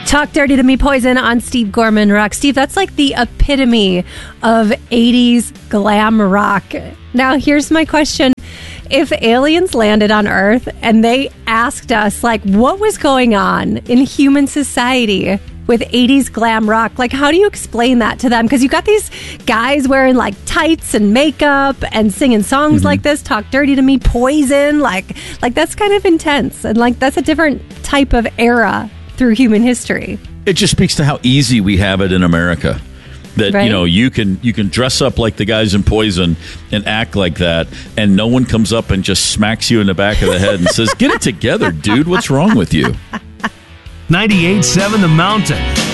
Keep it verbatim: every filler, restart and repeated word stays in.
Talk Dirty to Me, Poison on Steve Gorman Rock. Steve, that's like the epitome of eighties glam rock. Now, here's my question. If aliens landed on Earth and they asked us, like, what was going on in human society with eighties glam rock, like, how do you explain that to them? Because you got these guys wearing, like, tights and makeup and singing songs mm-hmm. like this, Talk Dirty to Me, Poison, like, like that's kind of intense. And, like, that's a different type of era through human history. It just speaks to how easy we have it in America. That, right? you know, you can you can dress up like the guys in Poison and act like that, and no one comes up and just smacks you in the back of the head and says, get it together, dude. What's wrong with you? ninety-eight point seven The Mountain.